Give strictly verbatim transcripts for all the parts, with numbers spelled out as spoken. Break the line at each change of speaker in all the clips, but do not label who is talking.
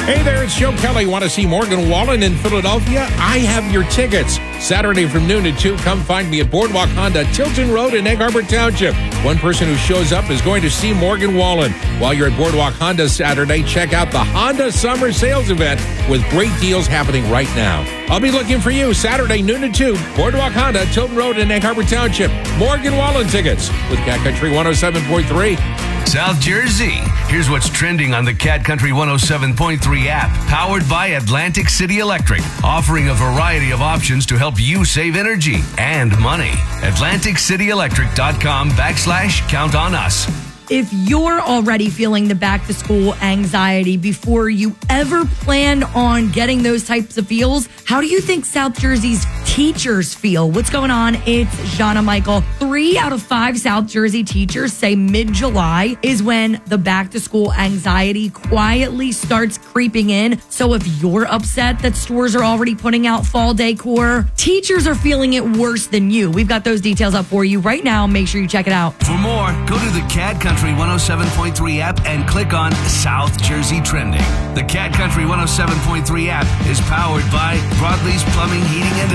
Hey there, it's Joe Kelly. Want to see Morgan Wallen in Philadelphia? I have your tickets. Saturday from noon to two, come find me at Boardwalk Honda, Tilton Road in Egg Harbor Township. One person who shows up is going to see Morgan Wallen. While you're at Boardwalk Honda Saturday, check out the Honda Summer Sales Event with great deals happening right now. I'll be looking for you Saturday, noon to two, Boardwalk Honda, Tilton Road in Egg Harbor Township. Morgan Wallen tickets with Cat Country one oh seven point three.
South Jersey. Here's what's trending on the Cat Country one oh seven point three app, powered by Atlantic City Electric, offering a variety of options to help you save energy and money. Atlantic City Electric dot com backslash count on us.
If you're already feeling the back-to-school anxiety before you ever planned on getting those types of feels, how do you think South Jersey's teachers feel? What's going on? It's Jana Michael. Three out of five South Jersey teachers say mid-July is when the back-to-school anxiety quietly starts creeping in. So if you're upset that stores are already putting out fall decor, teachers are feeling it worse than you. We've got those details up for you right now. Make sure you check it out.
For more, go to the Cat Country one oh seven point three app and click on South Jersey Trending. The Cat Country one oh seven point three app is powered by Broadlee's Plumbing, Heating, and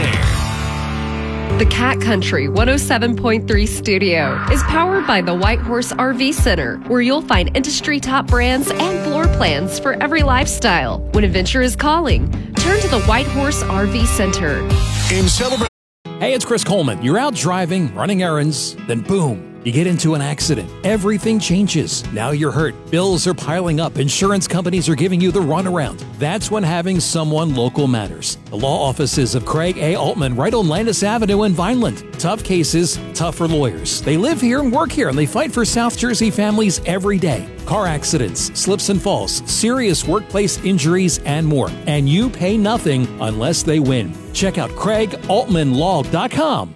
Air.
The Cat Country one oh seven point three studio is powered by the White Horse R V Center, where you'll find industry top brands and floor plans for every lifestyle. When adventure is calling, turn to the White Horse R V Center.
In celebration. Hey, it's Chris Coleman. You're out driving, running errands, then boom. You get into an accident. Everything changes. Now you're hurt. Bills are piling up. Insurance companies are giving you the runaround. That's when having someone local matters. The law offices of Craig A. Altman right on Landis Avenue in Vineland. Tough cases, tougher lawyers. They live here and work here, and they fight for South Jersey families every day. Car accidents, slips and falls, serious workplace injuries, and more. And you pay nothing unless they win. Check out Craig Altman Law dot com.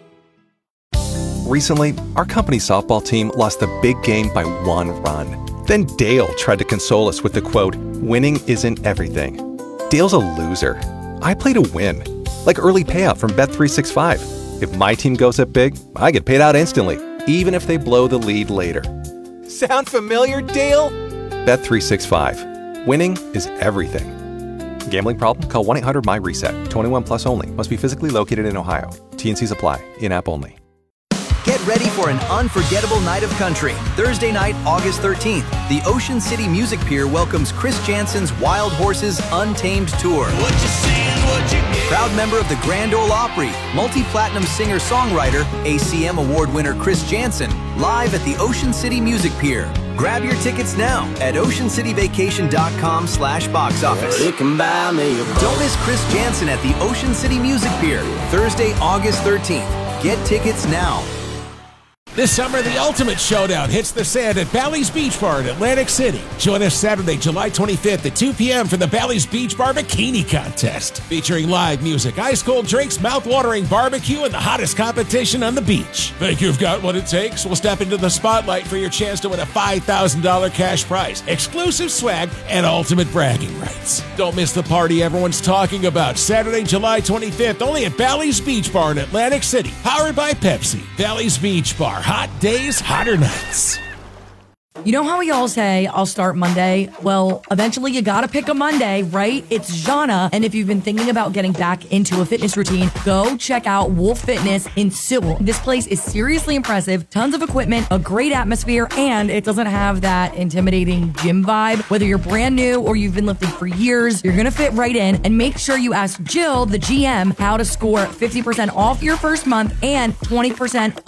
Recently, our company softball team lost the big game by one run. Then Dale tried to console us with the quote, "Winning isn't everything." Dale's a loser. I play to win. Like early payout from Bet three sixty-five. If my team goes up big, I get paid out instantly, even if they blow the lead later. Sound familiar, Dale? Bet three sixty-five. Winning is everything. Gambling problem? Call one eight hundred M Y reset. twenty-one plus only. Must be physically located in Ohio. T and Cs apply. In-app only.
Get ready for an unforgettable night of country. Thursday night, August thirteenth, the Ocean City Music Pier welcomes Chris Jansen's Wild Horses Untamed Tour. What you seeing, what you get. Proud member of the Grand Ole Opry, multi-platinum singer-songwriter, A C M Award winner Chris Jansen, live at the Ocean City Music Pier. Grab your tickets now at ocean city vacation dot com slash box office. It can buy me a Don't miss Chris Jansen at the Ocean City Music Pier, Thursday, August thirteenth. Get tickets now.
This summer, the ultimate showdown hits the sand at Bally's Beach Bar in Atlantic City. Join us Saturday, July twenty-fifth at two p.m. for the Bally's Beach Bar Bikini Contest. Featuring live music, ice-cold drinks, mouth-watering barbecue, and the hottest competition on the beach. Think you've got what it takes? We'll step into the spotlight for your chance to win a five thousand dollars cash prize, exclusive swag, and ultimate bragging rights. Don't miss the party everyone's talking about. Saturday, July twenty-fifth, only at Bally's Beach Bar in Atlantic City. Powered by Pepsi. Bally's Beach Bar. Hot days, hotter nights.
You know how we all say, I'll start Monday? Well, eventually you gotta pick a Monday, right? It's Jana, and if you've been thinking about getting back into a fitness routine, go check out Wolf Fitness in Sewell. This place is seriously impressive, tons of equipment, a great atmosphere, and it doesn't have that intimidating gym vibe. Whether you're brand new or you've been lifting for years, you're gonna fit right in, and make sure you ask Jill, the G M, how to score fifty percent off your first month and twenty percent